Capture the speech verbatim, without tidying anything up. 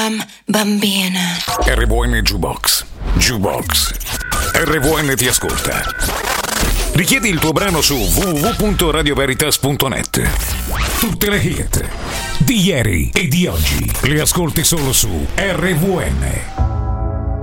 bam bambina. R V N Jukebox. Jukebox. R V N ti ascolta. Richiedi il tuo brano su w w w punto radio veritas punto net. Tutte le hit di ieri e di oggi le ascolti solo su R V N.